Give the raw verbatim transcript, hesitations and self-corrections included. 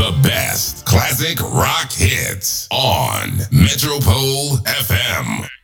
The best classic rock hits on Metropole F M.